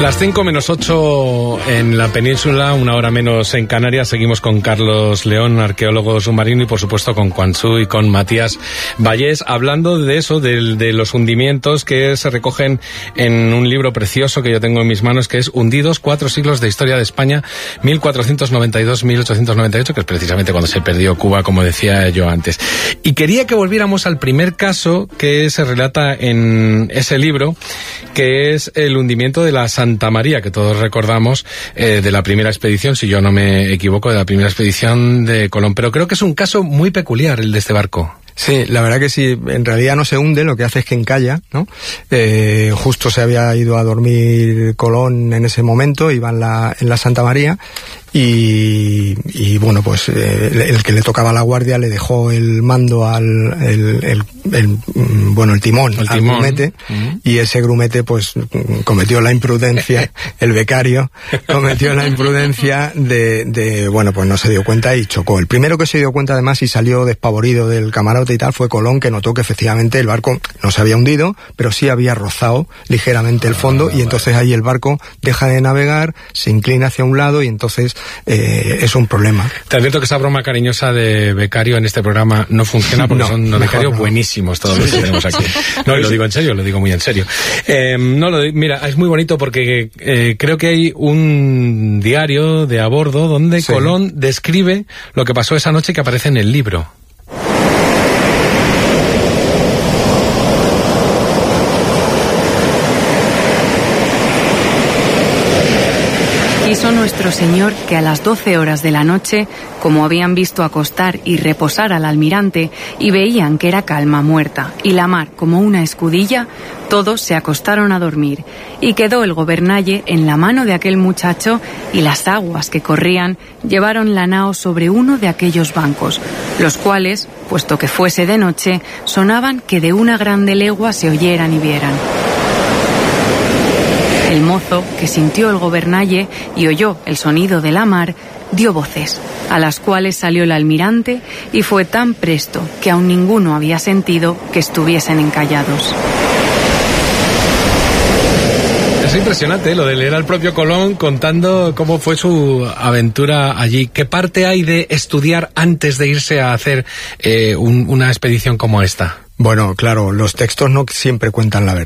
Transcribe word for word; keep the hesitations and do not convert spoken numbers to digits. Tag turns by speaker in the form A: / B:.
A: Las cinco menos ocho en la península, una hora menos en Canarias. Seguimos con Carlos León, arqueólogo submarino, y por supuesto con Quan Tzu y con Matías Vallés, hablando de eso, de, de los hundimientos que se recogen en un libro precioso que yo tengo en mis manos, que es Hundidos, cuatro siglos de historia de España, mil cuatrocientos noventa y dos a mil ochocientos noventa y ocho, que es precisamente cuando se perdió Cuba, como decía yo antes. Y quería que volviéramos al primer caso que se relata en ese libro, que es el hundimiento de la Santa María, que todos recordamos, eh, de la primera expedición, si yo no me equivoco, de la primera expedición de Colón. Pero creo que es un caso muy peculiar el de este barco.
B: Sí, la verdad que sí, en realidad no se hunde, lo que hace es que encalla, ¿no? Eh, justo se había ido a dormir Colón en ese momento, iba en la, en la Santa María, y, y bueno, pues eh, el, el que le tocaba la guardia le dejó el mando al, el, el, el bueno, el timón,
A: el
B: al
A: timón.
B: grumete,
A: Uh-huh.
B: y ese grumete pues cometió la imprudencia, el becario cometió la imprudencia de, de, bueno, pues no se dio cuenta y chocó. El primero que se dio cuenta además y salió despavorido del camarote y tal fue Colón, que notó que efectivamente el barco no se había hundido, pero sí había rozado ligeramente el fondo, ah, y entonces ahí el barco deja de navegar, se inclina hacia un lado y entonces eh, es un problema.
A: Te advierto que esa broma cariñosa de becario en este programa no funciona porque no, son los becarios no. buenísimos todos los que tenemos aquí. No, y lo digo en serio, lo digo muy en serio. Eh, no, lo, mira, es muy bonito porque eh, creo que hay un diario de a bordo donde sí. Colón describe lo que pasó esa noche que aparece en el libro.
C: Quiso nuestro Señor que a las doce horas de la noche, como habían visto acostar y reposar al almirante, y veían que era calma muerta, y la mar como una escudilla, todos se acostaron a dormir, y quedó el gobernalle en la mano de aquel muchacho, y las aguas que corrían llevaron la nao sobre uno de aquellos bancos, los cuales, puesto que fuese de noche, sonaban que de una grande legua se oyeran y vieran. El mozo, que sintió el gobernalle y oyó el sonido de la mar, dio voces, a las cuales salió el almirante, y fue tan presto que aún ninguno había sentido que estuviesen encallados.
A: Es impresionante, ¿eh? Lo de leer al propio Colón contando cómo fue su aventura allí. ¿Qué parte hay de estudiar antes de irse a hacer eh, un, una expedición como esta?
B: Bueno, claro, los textos no siempre cuentan la verdad.